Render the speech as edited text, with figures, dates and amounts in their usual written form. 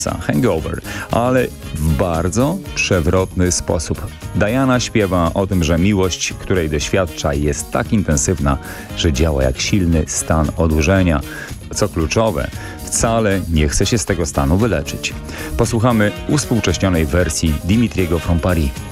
Hangover, ale w bardzo przewrotny sposób. Diana śpiewa o tym, że miłość, której doświadcza, jest tak intensywna, że działa jak silny stan odurzenia. Co kluczowe, wcale nie chce się z tego stanu wyleczyć. Posłuchamy uspółcześnionej wersji Dimitriego from Paris.